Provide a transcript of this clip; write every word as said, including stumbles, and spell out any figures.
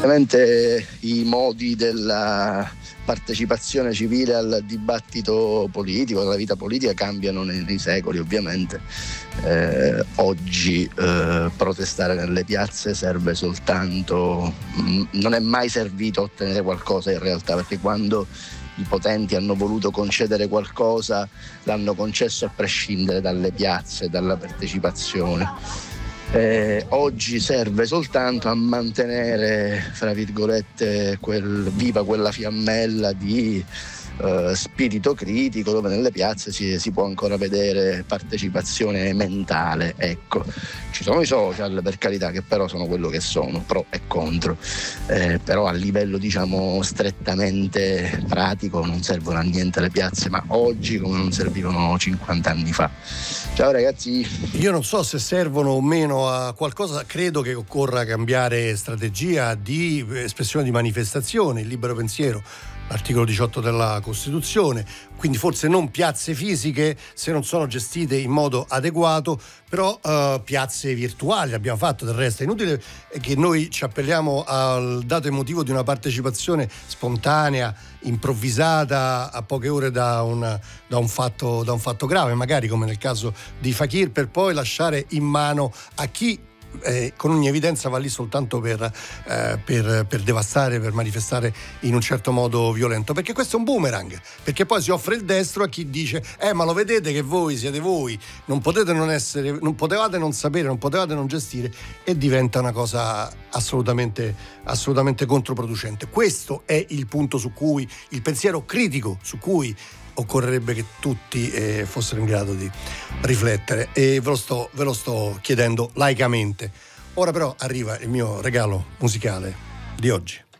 Ovviamente i modi della partecipazione civile al dibattito politico, alla vita politica cambiano nei, nei secoli ovviamente. Eh, oggi eh, protestare nelle piazze serve soltanto, mh, non è mai servito a ottenere qualcosa in realtà, perché quando i potenti hanno voluto concedere qualcosa l'hanno concesso a prescindere dalle piazze, dalla partecipazione. Eh, oggi serve soltanto a mantenere, fra virgolette, quel, viva quella fiammella di eh, spirito critico, dove nelle piazze si, si può ancora vedere partecipazione mentale. Ecco, ci sono i social, per carità, che però sono quello che sono, pro e contro, eh, però a livello, diciamo, strettamente pratico non servono a niente le piazze, ma oggi come non servivano cinquanta anni fa. Ciao ragazzi. Io non so se servono o meno a qualcosa, credo che occorra cambiare strategia di espressione di manifestazione, il libero pensiero, l'articolo diciotto della Costituzione, quindi forse non piazze fisiche se non sono gestite in modo adeguato, però uh, piazze virtuali, l'abbiamo fatto del resto. È inutile che noi ci appelliamo al dato emotivo di una partecipazione spontanea, improvvisata a poche ore da un, da un fatto, da un fatto grave, magari come nel caso di Fakir, per poi lasciare in mano a chi Eh, con ogni evidenza va lì soltanto per, eh, per, per devastare, per manifestare in un certo modo violento, perché questo è un boomerang, perché poi si offre il destro a chi dice eh ma lo vedete che voi siete voi, non potete non essere, non potevate non sapere, non potevate non gestire, e diventa una cosa assolutamente assolutamente controproducente. Questo è il punto su cui il pensiero critico, su cui occorrerebbe che tutti eh, fossero in grado di riflettere, e ve lo sto, ve lo sto chiedendo laicamente. Ora però arriva il mio regalo musicale di oggi.